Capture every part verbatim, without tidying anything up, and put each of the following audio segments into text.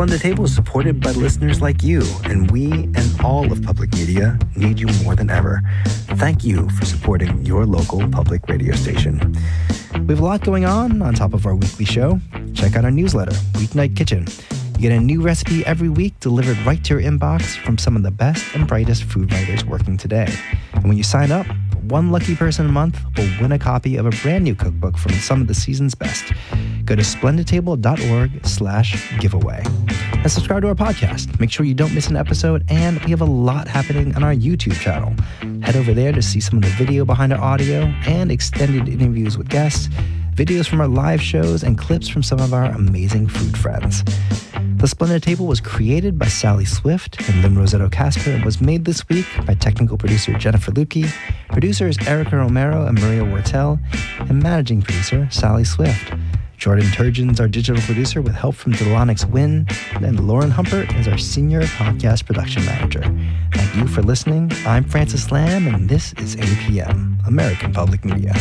Splendid Table is supported by listeners like you, and we and all of public media need you more than ever. Thank you for supporting your local public radio station. We have a lot going on on top of our weekly show. Check out our newsletter, Weeknight Kitchen. You get a new recipe every week delivered right to your inbox from some of the best and brightest food writers working today. And when you sign up, one lucky person a month will win a copy of a brand new cookbook from some of the season's best. Go to splendid table dot org slash giveaway. And subscribe to our podcast. Make sure you don't miss an episode, and we have a lot happening on our YouTube channel. Head over there to see some of the video behind our audio and extended interviews with guests, videos from our live shows, and clips from some of our amazing food friends. The Splendid Table was created by Sally Swift and Lynn Rosetto Casper and was made this week by technical producer Jennifer Lukey, producers Erica Romero and Maria Wortel, and managing producer Sally Swift. Jordan Turgeon's our digital producer with help from Delanix Wynn, and Lauren Humpert is our senior podcast production manager. Thank you for listening. I'm Francis Lamb, and this is A P M, American Public Media.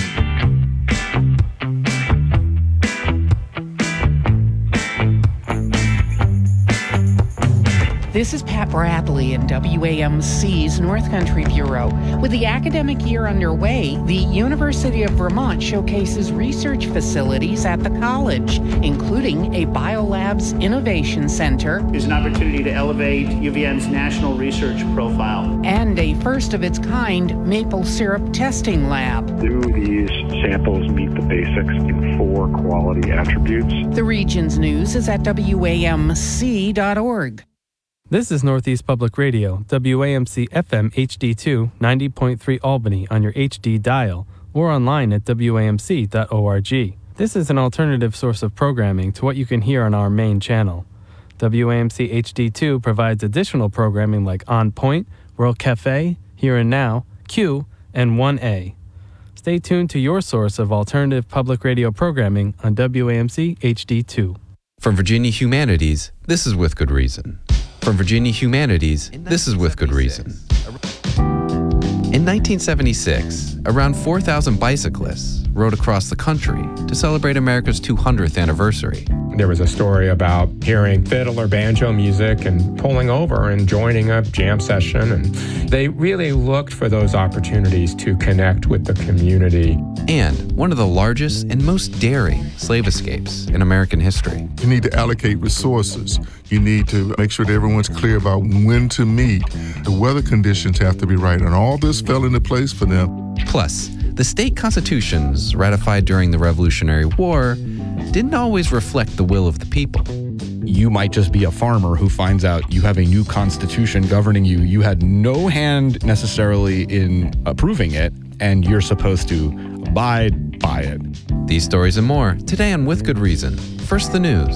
This is Pat Bradley in W A M C's North Country Bureau. With the academic year underway, the University of Vermont showcases research facilities at the college, including a Biolabs Innovation Center. There's an opportunity to elevate U V M's national research profile. And a first-of-its-kind maple syrup testing lab. Do these samples meet the basics in four quality attributes? The region's news is at W A M C dot org. This is Northeast Public Radio, W A M C F M H D two, ninety point three Albany on your H D dial, or online at W A M C dot org. This is an alternative source of programming to what you can hear on our main channel. W A M C H D two provides additional programming like On Point, World Cafe, Here and Now, Q, and one A. Stay tuned to your source of alternative public radio programming on W A M C H D two. From Virginia Humanities, this is With Good Reason. From Virginia Humanities, this is With Good Reason. In nineteen seventy-six, around four thousand bicyclists rode across the country to celebrate America's two hundredth anniversary. There was a story about hearing fiddle or banjo music and pulling over and joining a jam session. And they really looked for those opportunities to connect with the community. And one of the largest and most daring slave escapes in American history. You need to allocate resources. You need to make sure that everyone's clear about when to meet. The weather conditions have to be right, and all this fell into place for them. Plus, the state constitutions ratified during the Revolutionary War didn't always reflect the will of the people. You might just be a farmer who finds out you have a new constitution governing you. You had no hand necessarily in approving it, and you're supposed to abide by it. These stories and more today on With Good Reason. First, the news.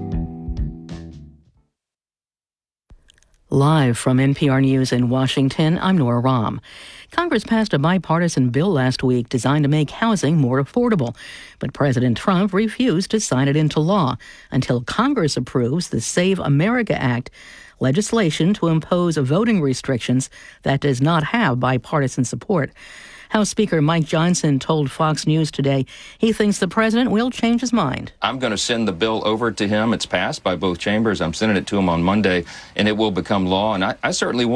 Live from N P R News in Washington, I'm Nora Rahm. Congress passed a bipartisan bill last week designed to make housing more affordable, but President Trump refused to sign it into law until Congress approves the Save America Act, legislation to impose voting restrictions that does not have bipartisan support. House Speaker Mike Johnson told Fox News today he thinks the president will change his mind. I'm going to send the bill over to him. It's passed by both chambers. I'm sending it to him on Monday, and it will become law. And I, I certainly want